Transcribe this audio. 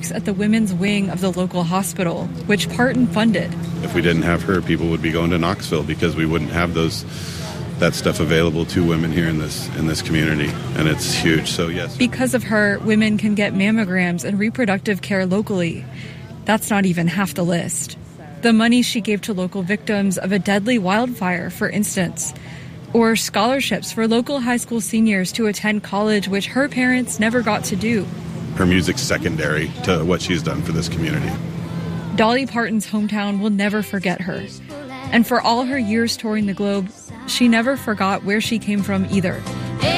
works at the women's wing of the local hospital, which Parton funded. If we didn't have her, people would be going to Knoxville because we wouldn't have that stuff available to women here in this community, and it's huge. So yes. Because of her, women can get mammograms and reproductive care locally. That's not even half the list. The money she gave to local victims of a deadly wildfire, for instance, or scholarships for local high school seniors to attend college, which her parents never got to do. Her music's secondary to what she's done for this community. Dolly Parton's hometown will never forget her. And for all her years touring the globe, she never forgot where she came from either.